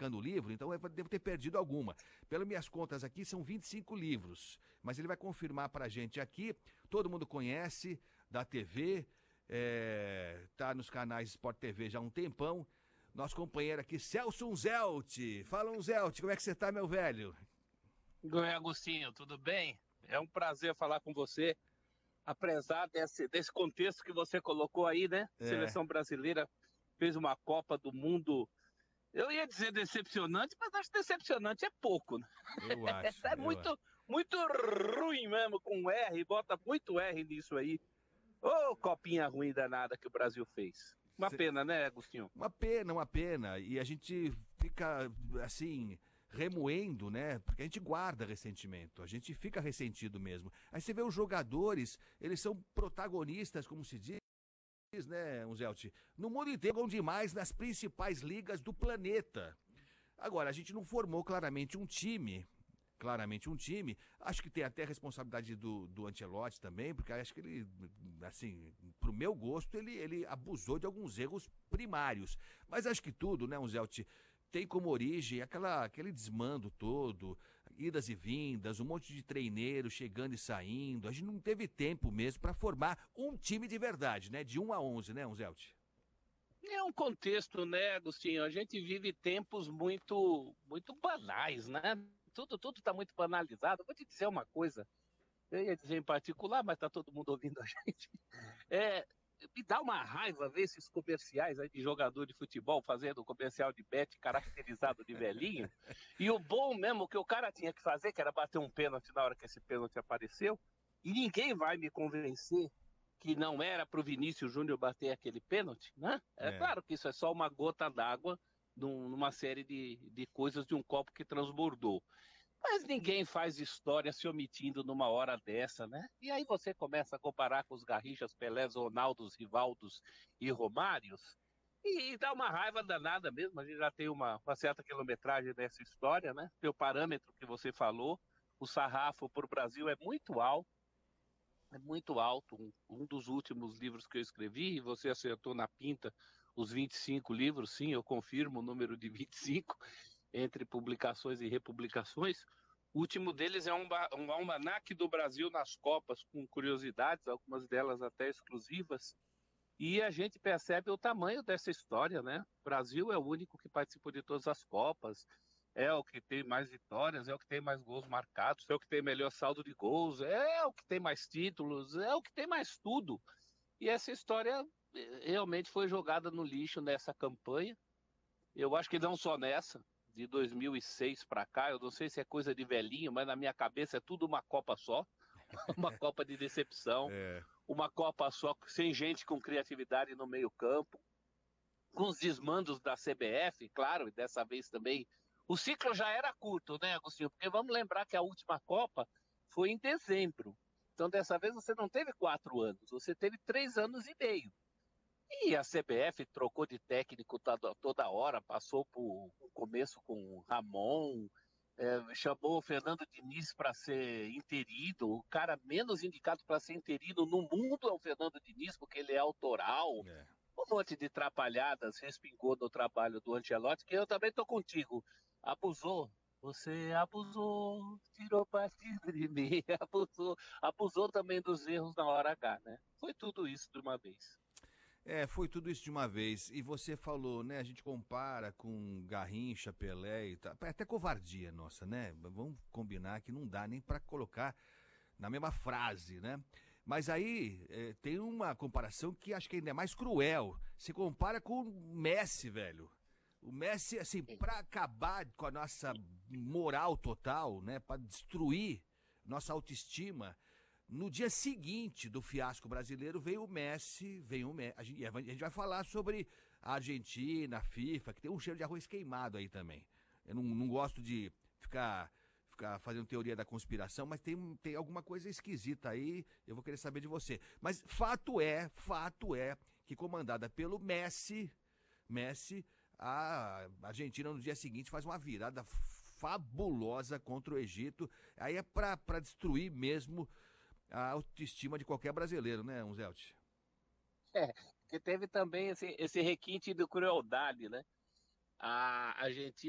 sacando o livro, então eu devo ter perdido alguma. Pelas minhas contas aqui, são 25 livros. Mas ele vai confirmar pra gente aqui. Todo mundo conhece da TV, tá nos canais Sport TV já há um tempão. Nosso companheiro aqui, Celso Unzelt. Fala, Unzelt, como é que você tá, meu velho? Oi, Agostinho, tudo bem? É um prazer falar com você, apesar desse contexto que você colocou aí, né? É, Seleção brasileira fez uma Copa do Mundo, eu ia dizer decepcionante, mas acho que decepcionante é pouco, né? eu acho. É muito, muito ruim mesmo, com R, bota muito R nisso aí. Ô, copinha ruim danada que o Brasil fez. Uma pena, né, Agostinho? Uma pena, uma pena. E a gente fica, assim, remoendo, né? Porque a gente guarda ressentimento. A gente fica ressentido mesmo. Aí você vê os jogadores, eles são protagonistas, como se diz, né, Unzelt? No mundo inteiro, jogam demais nas principais ligas do planeta. Agora, a gente não formou claramente um time. Claramente um time. Acho que tem até a responsabilidade do Ancelotti também, porque acho que ele, assim, pro meu gosto, ele abusou de alguns erros primários. Mas acho que tudo, né, Unzelt, tem como origem aquele desmando todo, idas e vindas, um monte de treineiro chegando e saindo. A gente não teve tempo mesmo para formar um time de verdade, né? De 1 a 11, né, Unzelt? É um contexto, né, Agostinho? A gente vive tempos muito, muito banais, né? Tudo está muito banalizado. Vou te dizer uma coisa, eu ia dizer em particular, mas está todo mundo ouvindo a gente. É, me dá uma raiva ver esses comerciais aí de jogador de futebol fazendo comercial de bet caracterizado de velhinho. E o bom mesmo que o cara tinha que fazer, que era bater um pênalti na hora que esse pênalti apareceu, e ninguém vai me convencer que não era para o Vinícius Júnior bater aquele pênalti, né? É É. claro que isso é só uma gota d'água numa série de coisas de um copo que transbordou. Mas ninguém faz história se omitindo numa hora dessa, né? E aí você começa a comparar com os Garrinchas, Pelés, Ronaldos, Rivaldos e Romários, e dá uma raiva danada mesmo. A gente já tem uma certa quilometragem nessa história, né? Tem o parâmetro que você falou, o sarrafo para o Brasil é muito alto. Um dos últimos livros que eu escrevi, e você acertou na pinta os 25 livros, sim, eu confirmo o número de 25, entre publicações e republicações. O último deles é um almanaque do Brasil nas Copas, com curiosidades, algumas delas até exclusivas, e a gente percebe o tamanho dessa história, né? O Brasil é o único que participou de todas as Copas, é o que tem mais vitórias, é o que tem mais gols marcados, é o que tem melhor saldo de gols, é o que tem mais títulos, é o que tem mais tudo. E essa história realmente foi jogada no lixo nessa campanha. Eu acho que não só nessa, de 2006 para cá, eu não sei se é coisa de velhinho, mas na minha cabeça é tudo uma Copa só, uma Copa de decepção, É. uma Copa só sem gente com criatividade no meio-campo, com os desmandos da CBF, claro, e dessa vez também. O ciclo já era curto, né, Agostinho? Porque vamos lembrar que a última Copa foi em dezembro. Então, dessa vez, você não teve 4 anos, você teve 3 anos e meio. E a CBF trocou de técnico toda hora, passou por um começo com o Ramon, chamou o Fernando Diniz para ser interino, o cara menos indicado para ser interino no mundo é o Fernando Diniz, porque ele é autoral. É. Um monte de trapalhadas respingou no trabalho do Ancelotti, que eu também estou contigo. Abusou. Você abusou, tirou partido de mim, abusou também dos erros na hora H, né? Foi tudo isso de uma vez. Foi tudo isso de uma vez. E você falou, né? A gente compara com Garrincha, Pelé e tal. É até covardia nossa, né? Vamos combinar que não dá nem para colocar na mesma frase, né? Mas aí tem uma comparação que acho que ainda é mais cruel. Se compara com o Messi, velho. O Messi, assim, pra acabar com a nossa moral total, né? Pra destruir nossa autoestima. No dia seguinte do fiasco brasileiro veio o Messi, a gente vai falar sobre a Argentina, a FIFA, que tem um cheiro de arroz queimado aí também. Eu não gosto de ficar fazendo teoria da conspiração, mas tem alguma coisa esquisita aí, eu vou querer saber de você. Mas fato é que comandada pelo Messi, a Argentina no dia seguinte faz uma virada fabulosa contra o Egito. Aí é pra destruir mesmo a autoestima de qualquer brasileiro, né, Unzelt? Porque teve também esse requinte de crueldade, né? A Argentina